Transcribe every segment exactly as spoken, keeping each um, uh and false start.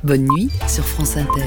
Bonne nuit sur France Inter.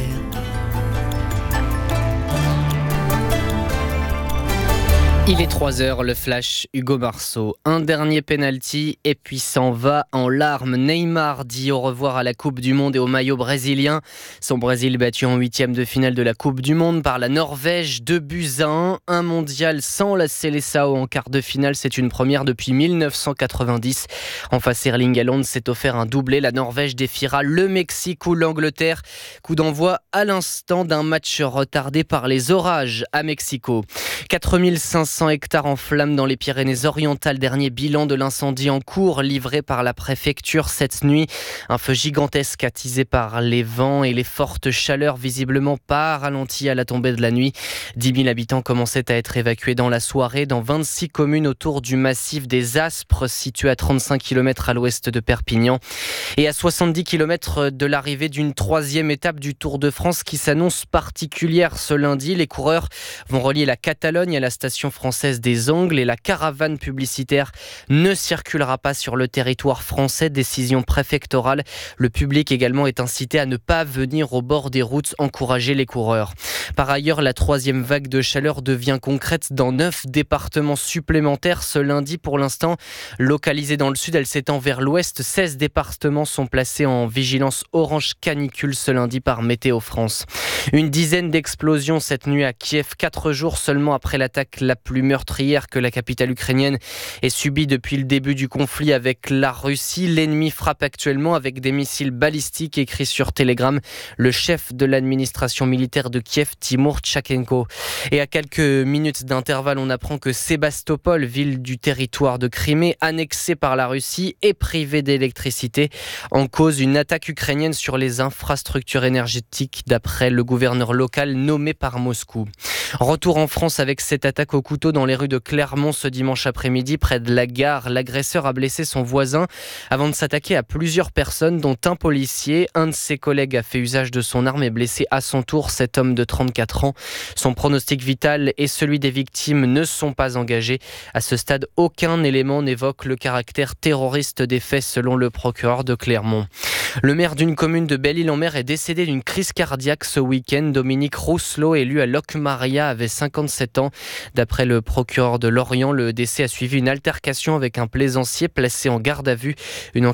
Il est trois heures, le flash Hugo Marceau. Un dernier penalty et puis s'en va en larmes. Neymar dit au revoir à la Coupe du Monde et au maillot brésilien. Son Brésil battu en huitième de finale de la Coupe du Monde par la Norvège, deux buts à un. Un mondial sans la Seleção en quart de finale, c'est une première depuis mille neuf cent quatre-vingt-dix. En face, Erling Haaland s'est offert un doublé. La Norvège défiera le Mexique ou l'Angleterre. Coup d'envoi à l'instant d'un match retardé par les orages à Mexico. quatre mille cinq cents hectares en flammes dans les Pyrénées-Orientales. Dernier bilan de l'incendie en cours livré par la préfecture cette nuit. Un feu gigantesque attisé par les vents et les fortes chaleurs, visiblement pas ralenti à la tombée de la nuit. dix mille habitants commençaient à être évacués dans la soirée dans vingt-six communes autour du massif des Aspres, situé à trente-cinq kilomètres à l'ouest de Perpignan. Et à soixante-dix kilomètres de l'arrivée d'une troisième étape du Tour de France qui s'annonce particulière ce lundi. Les coureurs vont relier la Catalogne à la station française des Angles et la caravane publicitaire ne circulera pas sur le territoire français. Décision préfectorale. Le public également est incité à ne pas venir au bord des routes encourager les coureurs. Par ailleurs, la troisième vague de chaleur devient concrète dans neuf départements supplémentaires ce lundi. Pour l'instant, localisée dans le sud, elle s'étend vers l'ouest. seize départements sont placés en vigilance orange canicule ce lundi par Météo France. Une dizaine d'explosions cette nuit à Kiev, quatre jours seulement après l'attaque la plus meurtrière que la capitale ukrainienne ait subie depuis le début du conflit avec la Russie. L'ennemi frappe actuellement avec des missiles balistiques, écrit sur Telegram le chef de l'administration militaire de Kiev, Timur Tchakhenko. Et à quelques minutes d'intervalle, on apprend que Sébastopol, ville du territoire de Crimée, annexée par la Russie, est privée d'électricité. En cause, une attaque ukrainienne sur les infrastructures énergétiques, d'après le gouverneur local nommé par Moscou. Retour en France avec cette attaque au couteau dans les rues de Clermont ce dimanche après-midi près de la gare. L'agresseur a blessé son voisin avant de s'attaquer à plusieurs personnes dont un policier. Un de ses collègues a fait usage de son arme et blessé à son tour cet homme de trente-quatre ans. Son pronostic vital et celui des victimes ne sont pas engagés. À ce stade, aucun élément n'évoque le caractère terroriste des faits selon le procureur de Clermont. Le maire d'une commune de Belle-Île-en-Mer est décédé d'une crise cardiaque ce week-end. Dominique Rousselot, élu à Locmaria, avait cinquante-sept ans. D'après le procureur de Lorient, le décès a suivi une altercation avec un plaisancier placé en garde à vue. Une